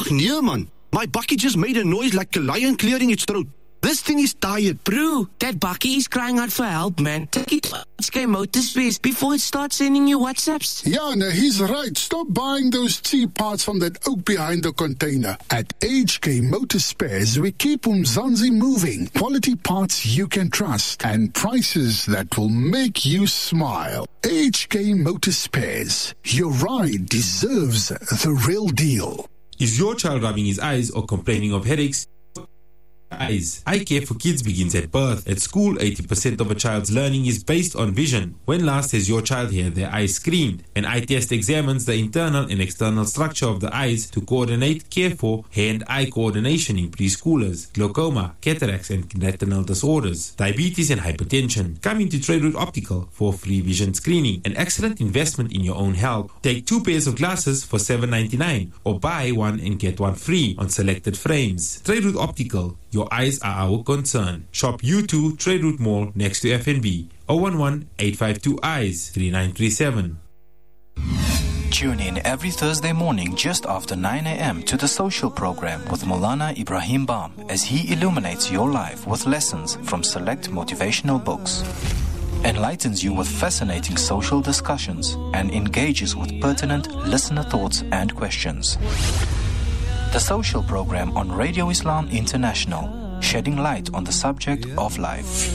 Ach nee man, my bakkie just made a noise like a lion clearing its throat. This thing is tired. Bro, that bakkie is crying out for help, man. Take it to HK Motorspares before it starts sending you WhatsApps. Yeah, no, he's right. Stop buying those cheap parts from that oak behind the container. At HK Motorspares, we keep Umzansi moving. Quality parts you can trust and prices that will make you smile. HK Motorspares. Your ride deserves the real deal. Is your child rubbing his eyes or complaining of headaches? Eyes. Eye care for kids begins at birth. At school, 80% of a child's learning is based on vision. When last has your child had their eyes screened? An eye test examines the internal and external structure of the eyes to coordinate care for hand-eye coordination in preschoolers, glaucoma, cataracts and retinal disorders, diabetes and hypertension. Come into Traderoot Optical for free vision screening, an excellent investment in your own health. Take 2 pairs of glasses for $7.99 or buy one and get one free on selected frames. Traderoot Optical. Your eyes are our concern. Shop U2 Traderoot Mall next to FNB. 011-852-EYES 3937. Tune in every Thursday morning just after 9 a.m. to the social program with Maulana Ibrahim Bam as he illuminates your life with lessons from select motivational books, enlightens you with fascinating social discussions, and engages with pertinent listener thoughts and questions. The social program on Radio Islam International, shedding light on the subject of life.